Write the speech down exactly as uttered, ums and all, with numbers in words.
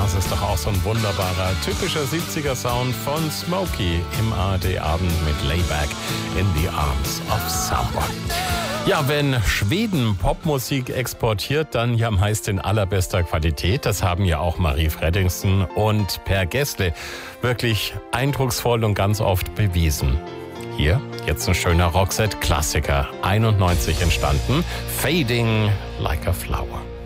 Das ist doch auch so ein wunderbarer, typischer siebziger-Sound von Smokey im A R D-Abend mit Layback in the Arms of Someone. Ja, wenn Schweden Popmusik exportiert, dann ja meist in allerbester Qualität. Das haben ja auch Marie Fredriksen und Per Gessle wirklich eindrucksvoll und ganz oft bewiesen. Hier jetzt ein schöner Roxette-Klassiker, einundneunzig entstanden, Fading Like a Flower.